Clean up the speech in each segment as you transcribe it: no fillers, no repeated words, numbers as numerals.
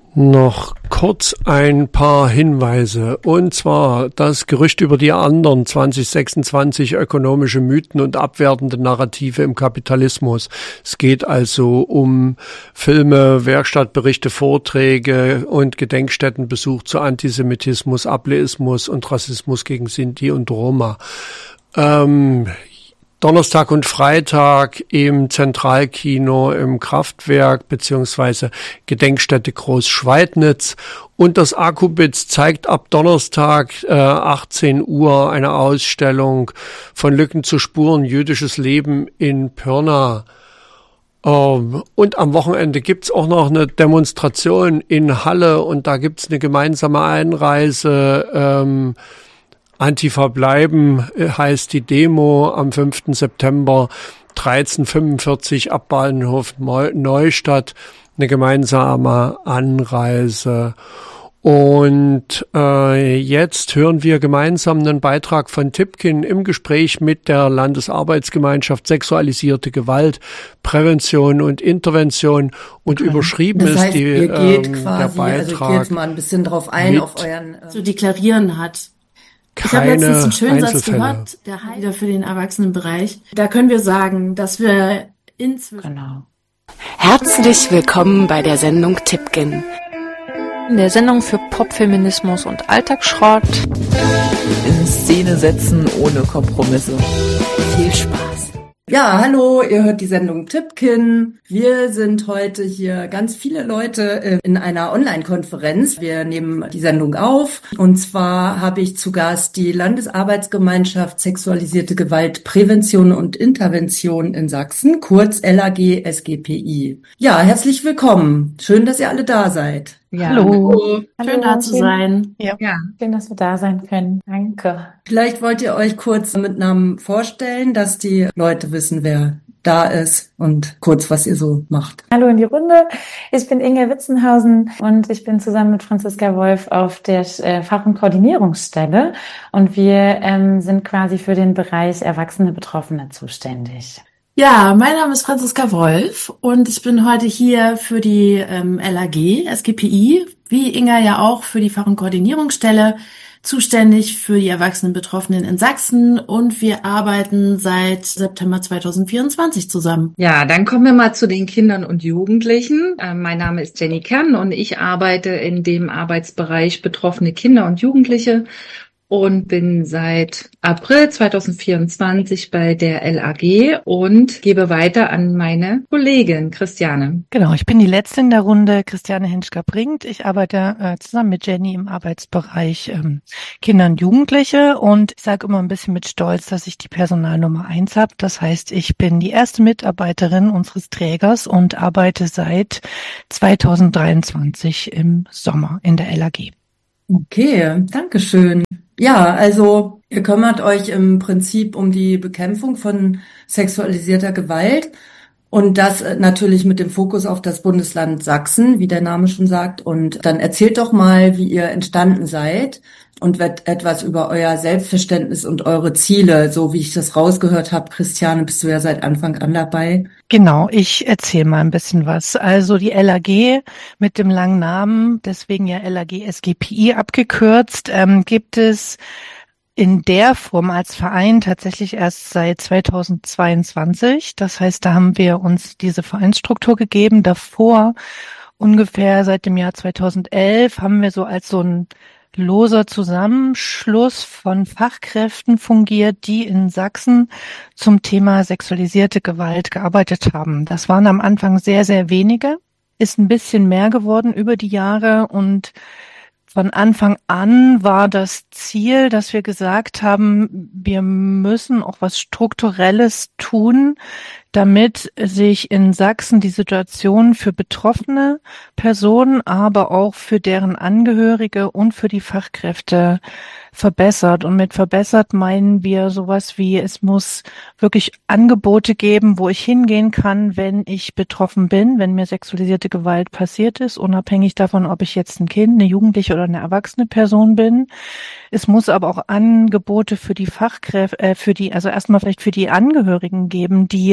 Noch kurz ein paar Hinweise. Und zwar das Gerücht über die anderen 2026 ökonomische Mythen und abwertende Narrative im Kapitalismus. Es geht also um Filme, Werkstattberichte, Vorträge und Gedenkstättenbesuch zu Antisemitismus, Ableismus und Rassismus gegen Sinti und Roma. Donnerstag und Freitag im Zentralkino im Kraftwerk beziehungsweise Gedenkstätte Großschweidnitz. Und das Akubitz zeigt ab Donnerstag 18 Uhr eine Ausstellung von Lücken zu Spuren, jüdisches Leben in Pirna. Und am Wochenende gibt's auch noch eine Demonstration in Halle und da gibt's eine gemeinsame Einreise. Antifa bleiben heißt die Demo am 5. September 13:45 ab Bahnhof Neustadt, eine gemeinsame Anreise. Und jetzt hören wir gemeinsam einen Beitrag von Tipkin im Gespräch mit der Landesarbeitsgemeinschaft Sexualisierte Gewalt, Prävention und Intervention. Und überschrieben das heißt, ist ihr geht der quasi, Beitrag. Also ich gehe jetzt mal ein bisschen drauf ein, auf euren... zu deklarieren hat. Ich habe Keine letztens einen schönen Satz Einzelfälle. gehört, der heißt wieder für den Erwachsenenbereich. Da können wir sagen, dass wir inzwischen... Genau. Herzlich willkommen bei der Sendung Tipkin. Der Sendung für Popfeminismus und Alltagsschrott. In Szene setzen ohne Kompromisse. Viel Spaß. Ja, hallo, ihr hört die Sendung Tipkin. Wir sind heute hier ganz viele Leute in einer Online-Konferenz. Wir nehmen die Sendung auf und zwar habe ich zu Gast die Landesarbeitsgemeinschaft Sexualisierte Gewalt, Prävention und Intervention in Sachsen, kurz LAG-SGPI. Ja, herzlich willkommen. Schön, dass ihr alle da seid. Ja. Hallo. Schön da zu sein. Ja. Schön, dass wir da sein können. Danke. Vielleicht wollt ihr euch kurz mit Namen vorstellen, dass die Leute wissen, wer da ist und kurz, was ihr so macht. Hallo in die Runde. Ich bin Inge Witzenhausen und ich bin zusammen mit Franziska Wolf auf der Fach- und Koordinierungsstelle und wir sind quasi für den Bereich Erwachsene Betroffene zuständig. Ja, mein Name ist Franziska Wolf und ich bin heute hier für die LAG, SGPI, wie Inga ja auch für die Fach- und Koordinierungsstelle, zuständig für die erwachsenen Betroffenen in Sachsen und wir arbeiten seit September 2024 zusammen. Ja, dann kommen wir mal zu den Kindern und Jugendlichen. Mein Name ist Jenny Kern und ich arbeite in dem Arbeitsbereich betroffene Kinder und Jugendliche und bin seit April 2024 bei der LAG und gebe weiter an meine Kollegin Christiane. Genau, ich bin die Letzte in der Runde, Christiane Henschker-Bringt. Ich arbeite zusammen mit Jenny im Arbeitsbereich Kinder und Jugendliche und ich sage immer ein bisschen mit Stolz, dass ich die Personalnummer 1 habe. Das heißt, ich bin die erste Mitarbeiterin unseres Trägers und arbeite seit 2023 im Sommer in der LAG. Okay, danke schön. Ja, also ihr kümmert euch im Prinzip um die Bekämpfung von sexualisierter Gewalt und das natürlich mit dem Fokus auf das Bundesland Sachsen, wie der Name schon sagt. Und dann erzählt doch mal, wie ihr entstanden seid und etwas über euer Selbstverständnis und eure Ziele, so wie ich das rausgehört habe. Christiane, bist du ja seit Anfang an dabei. Genau, ich erzähle mal ein bisschen was. Also die LAG mit dem langen Namen, deswegen ja LAG SGPI abgekürzt, gibt es in der Form als Verein tatsächlich erst seit 2022. Das heißt, da haben wir uns diese Vereinsstruktur gegeben. Davor, ungefähr seit dem Jahr 2011, haben wir so als so ein loser Zusammenschluss von Fachkräften fungiert, die in Sachsen zum Thema sexualisierte Gewalt gearbeitet haben. Das waren am Anfang sehr, sehr wenige, ist ein bisschen mehr geworden über die Jahre und von Anfang an war das Ziel, dass wir gesagt haben, wir müssen auch was Strukturelles tun, damit sich in Sachsen die Situation für betroffene Personen, aber auch für deren Angehörige und für die Fachkräfte verbessert. Und mit verbessert meinen wir sowas wie, es muss wirklich Angebote geben, wo ich hingehen kann, wenn ich betroffen bin, wenn mir sexualisierte Gewalt passiert ist, unabhängig davon, ob ich jetzt ein Kind, eine Jugendliche oder eine erwachsene Person bin. Es muss aber auch Angebote für die Fachkräfte, also erstmal vielleicht für die Angehörigen geben, die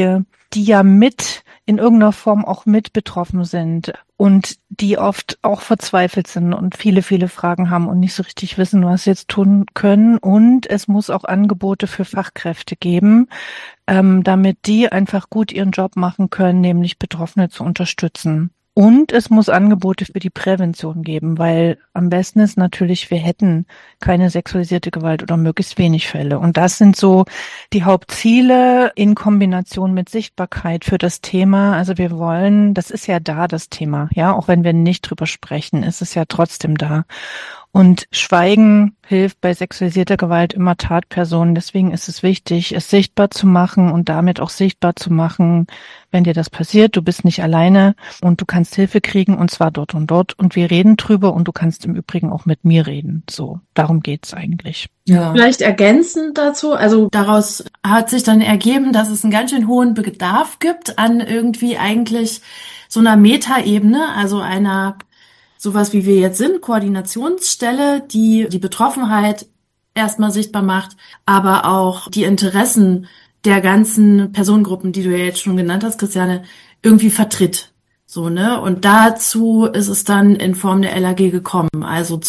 die ja in irgendeiner Form auch mit betroffen sind und die oft auch verzweifelt sind und viele, viele Fragen haben und nicht so richtig wissen, was sie jetzt tun können. Und es muss auch Angebote für Fachkräfte geben, damit die einfach gut ihren Job machen können, nämlich Betroffene zu unterstützen. Und es muss Angebote für die Prävention geben, weil am besten ist natürlich, wir hätten keine sexualisierte Gewalt oder möglichst wenig Fälle. Und das sind so die Hauptziele in Kombination mit Sichtbarkeit für das Thema. Also wir wollen, das ist ja da, das Thema, ja, auch wenn wir nicht drüber sprechen, ist es ja trotzdem da. Und Schweigen hilft bei sexualisierter Gewalt immer Tatpersonen. Deswegen ist es wichtig, es sichtbar zu machen und damit auch sichtbar zu machen, wenn dir das passiert, du bist nicht alleine und du kannst Hilfe kriegen und zwar dort und dort und wir reden drüber und du kannst im Übrigen auch mit mir reden. So, darum geht's eigentlich. Ja. Vielleicht ergänzend dazu, also daraus hat sich dann ergeben, dass es einen ganz schön hohen Bedarf gibt an irgendwie eigentlich so einer Metaebene, also einer sowas wie wir jetzt sind, Koordinationsstelle, die die Betroffenheit erstmal sichtbar macht, aber auch die Interessen der ganzen Personengruppen, die du ja jetzt schon genannt hast, Christiane, irgendwie vertritt. So, ne? Und dazu ist es dann in Form der LAG gekommen. Also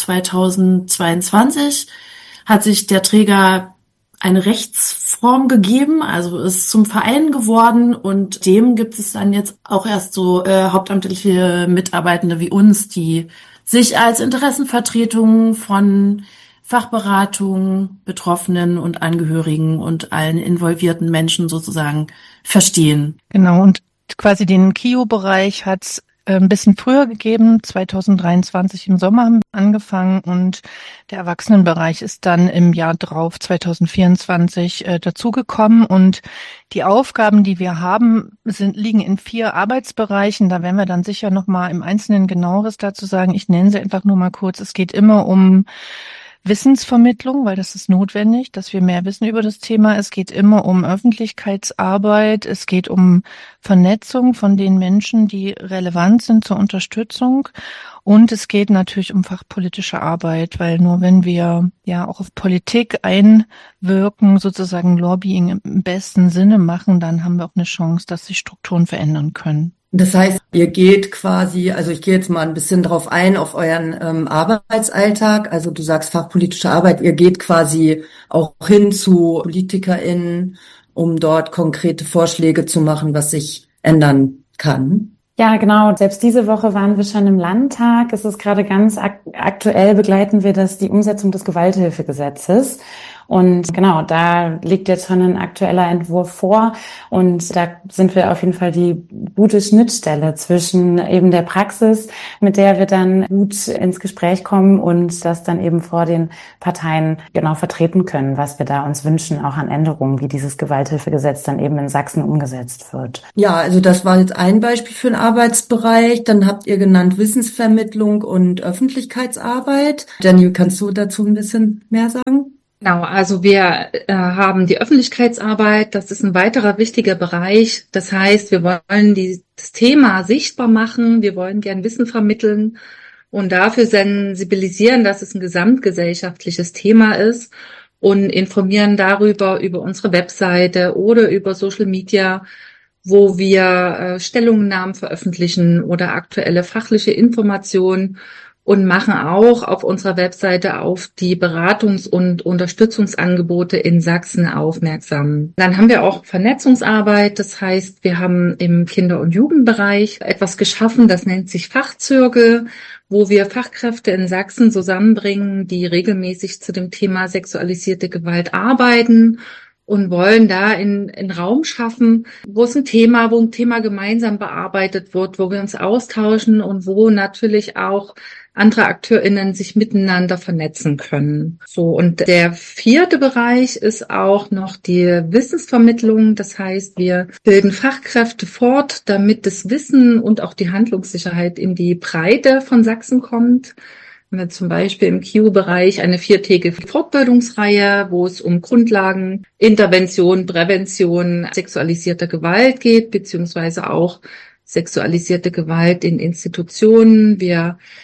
2022 hat sich der Träger eine Rechtsform gegeben, also ist zum Verein geworden und dem gibt es dann jetzt auch erst so hauptamtliche Mitarbeitende wie uns, die sich als Interessenvertretung von Fachberatung, Betroffenen und Angehörigen und allen involvierten Menschen sozusagen verstehen. Genau, und quasi den KIO-Bereich hat es ein bisschen früher gegeben, 2023 im Sommer haben wir angefangen und der Erwachsenenbereich ist dann im Jahr drauf, 2024, dazugekommen und die Aufgaben, die wir haben, liegen in 4 Arbeitsbereichen. Da werden wir dann sicher nochmal im Einzelnen genaueres dazu sagen. Ich nenne sie einfach nur mal kurz. Es geht immer um Wissensvermittlung, weil das ist notwendig, dass wir mehr wissen über das Thema. Es geht immer um Öffentlichkeitsarbeit. Es geht um Vernetzung von den Menschen, die relevant sind zur Unterstützung. Und es geht natürlich um fachpolitische Arbeit, weil nur wenn wir ja auch auf Politik einwirken, sozusagen Lobbying im besten Sinne machen, dann haben wir auch eine Chance, dass sich Strukturen verändern können. Das heißt, ihr geht quasi, also ich gehe jetzt mal ein bisschen drauf ein, auf euren Arbeitsalltag. Also du sagst fachpolitische Arbeit, ihr geht quasi auch hin zu PolitikerInnen, um dort konkrete Vorschläge zu machen, was sich ändern kann. Ja, genau. Selbst diese Woche waren wir schon im Landtag. Es ist gerade ganz aktuell, begleiten wir die Umsetzung des Gewalthilfegesetzes. Und genau, da liegt jetzt schon ein aktueller Entwurf vor. Und da sind wir auf jeden Fall die gute Schnittstelle zwischen eben der Praxis, mit der wir dann gut ins Gespräch kommen und das dann eben vor den Parteien genau vertreten können, was wir da uns wünschen, auch an Änderungen, wie dieses Gewalthilfegesetz dann eben in Sachsen umgesetzt wird. Ja, also das war jetzt ein Beispiel für einen Arbeitsbereich. Dann habt ihr genannt Wissensvermittlung und Öffentlichkeitsarbeit. Jenny, kannst du dazu ein bisschen mehr sagen? Genau, also wir haben die Öffentlichkeitsarbeit, das ist ein weiterer wichtiger Bereich. Das heißt, wir wollen das Thema sichtbar machen, wir wollen gern Wissen vermitteln und dafür sensibilisieren, dass es ein gesamtgesellschaftliches Thema ist und informieren darüber über unsere Webseite oder über Social Media, wo wir Stellungnahmen veröffentlichen oder aktuelle fachliche Informationen und machen auch auf unserer Webseite auf die Beratungs- und Unterstützungsangebote in Sachsen aufmerksam. Dann haben wir auch Vernetzungsarbeit, das heißt, wir haben im Kinder- und Jugendbereich etwas geschaffen, das nennt sich Fachzirkel, wo wir Fachkräfte in Sachsen zusammenbringen, die regelmäßig zu dem Thema sexualisierte Gewalt arbeiten und wollen da einen Raum schaffen, wo ein Thema gemeinsam bearbeitet wird, wo wir uns austauschen und wo natürlich auch andere AkteurInnen sich miteinander vernetzen können. So, und der 4. Bereich ist auch noch die Wissensvermittlung. Das heißt, wir bilden Fachkräfte fort, damit das Wissen und auch die Handlungssicherheit in die Breite von Sachsen kommt. Wir haben zum Beispiel im KIO-Bereich eine 4-tägige Fortbildungsreihe, wo es um Grundlagen, Intervention, Prävention sexualisierter Gewalt geht, beziehungsweise auch sexualisierte Gewalt in Institutionen. Wir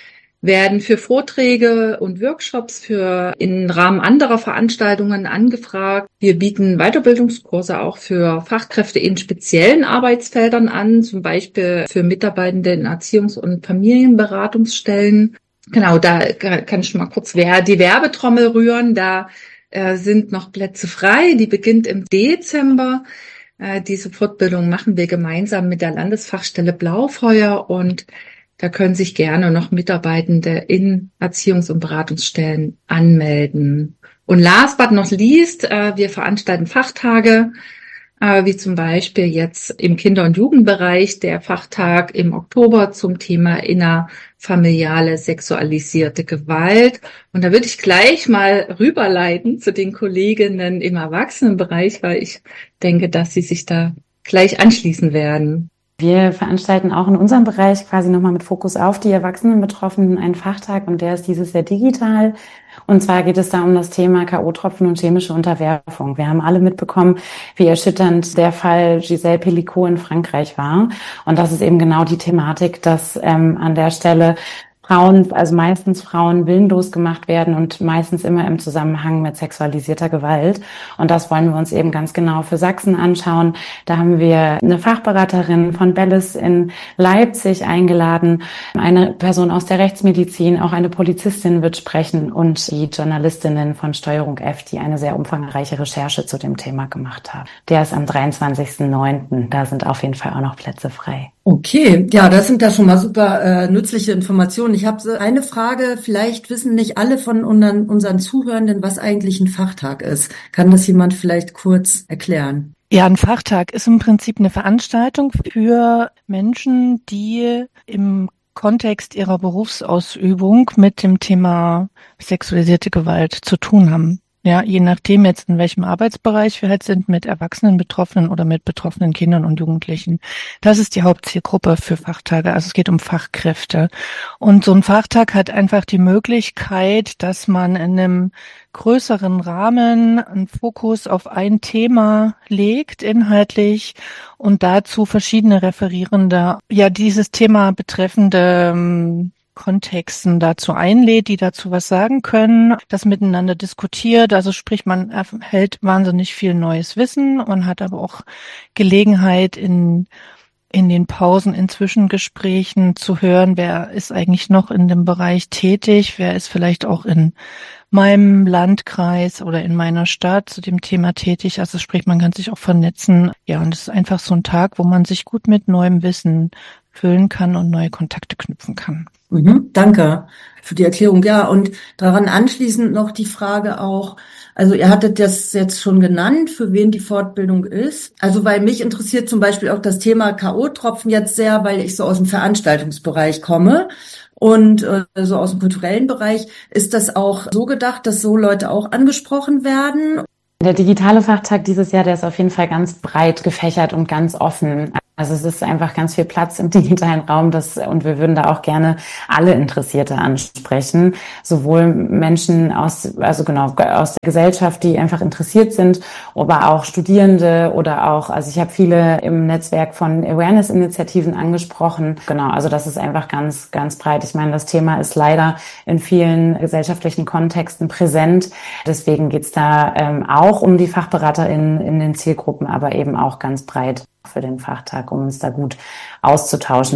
werden für Vorträge und Workshops im Rahmen anderer Veranstaltungen angefragt. Wir bieten Weiterbildungskurse auch für Fachkräfte in speziellen Arbeitsfeldern an, zum Beispiel für Mitarbeitende in Erziehungs- und Familienberatungsstellen. Genau, da kann ich mal kurz die Werbetrommel rühren. Da sind noch Plätze frei. Die beginnt im Dezember. Diese Fortbildung machen wir gemeinsam mit der Landesfachstelle Blaufeuer und da können sich gerne noch Mitarbeitende in Erziehungs- und Beratungsstellen anmelden. Und last but not least, wir veranstalten Fachtage, wie zum Beispiel jetzt im Kinder- und Jugendbereich der Fachtag im Oktober zum Thema innerfamiliale sexualisierte Gewalt. Und da würde ich gleich mal rüberleiten zu den Kolleginnen im Erwachsenenbereich, weil ich denke, dass sie sich da gleich anschließen werden. Wir veranstalten auch in unserem Bereich quasi nochmal mit Fokus auf die Erwachsenenbetroffenen einen Fachtag und der ist dieses Jahr digital. Und zwar geht es da um das Thema K.O.-Tropfen und chemische Unterwerfung. Wir haben alle mitbekommen, wie erschütternd der Fall Gisèle Pelicot in Frankreich war. Und das ist eben genau die Thematik, dass an der Stelle Frauen, also meistens Frauen, willenlos gemacht werden und meistens immer im Zusammenhang mit sexualisierter Gewalt. Und das wollen wir uns eben ganz genau für Sachsen anschauen. Da haben wir eine Fachberaterin von Bellis in Leipzig eingeladen, eine Person aus der Rechtsmedizin, auch eine Polizistin wird sprechen und die Journalistinnen von Steuerung F, die eine sehr umfangreiche Recherche zu dem Thema gemacht haben. Der ist am 23.09. Da sind auf jeden Fall auch noch Plätze frei. Okay, ja, das sind ja schon mal super nützliche Informationen. Ich habe eine Frage, vielleicht wissen nicht alle von unseren Zuhörenden, was eigentlich ein Fachtag ist. Kann das jemand vielleicht kurz erklären? Ja, ein Fachtag ist im Prinzip eine Veranstaltung für Menschen, die im Kontext ihrer Berufsausübung mit dem Thema sexualisierte Gewalt zu tun haben. Ja, je nachdem jetzt in welchem Arbeitsbereich wir halt sind, mit erwachsenen Betroffenen oder mit betroffenen Kindern und Jugendlichen. Das ist die Hauptzielgruppe für Fachtage. Also es geht um Fachkräfte. Und so ein Fachtag hat einfach die Möglichkeit, dass man in einem größeren Rahmen einen Fokus auf ein Thema legt, inhaltlich, und dazu verschiedene Referierende, ja, dieses Thema betreffende Kontexten dazu einlädt, die dazu was sagen können, das miteinander diskutiert. Also sprich, man erhält wahnsinnig viel neues Wissen und hat aber auch Gelegenheit in den Pausen, in Zwischengesprächen zu hören, wer ist eigentlich noch in dem Bereich tätig, wer ist vielleicht auch in meinem Landkreis oder in meiner Stadt zu dem Thema tätig. Also sprich, man kann sich auch vernetzen. Ja, und es ist einfach so ein Tag, wo man sich gut mit neuem Wissen füllen kann und neue Kontakte knüpfen kann. Danke für die Erklärung. Ja, und daran anschließend noch die Frage auch, also ihr hattet das jetzt schon genannt, für wen die Fortbildung ist. Also weil mich interessiert zum Beispiel auch das Thema K.O.-Tropfen jetzt sehr, weil ich so aus dem Veranstaltungsbereich komme. Und so aus dem kulturellen Bereich, ist das auch so gedacht, dass so Leute auch angesprochen werden? Der digitale Fachtag dieses Jahr, der ist auf jeden Fall ganz breit gefächert und ganz offen. Also es ist einfach ganz viel Platz im digitalen Raum, und wir würden da auch gerne alle Interessierte ansprechen. Sowohl Menschen aus der Gesellschaft, die einfach interessiert sind, aber auch Studierende oder auch, also ich habe viele im Netzwerk von Awareness-Initiativen angesprochen. Genau, also das ist einfach ganz, ganz breit. Ich meine, das Thema ist leider in vielen gesellschaftlichen Kontexten präsent. Deswegen geht's da auch um die FachberaterInnen in den Zielgruppen, aber eben auch ganz breit für den Fachtag, um uns da gut auszutauschen.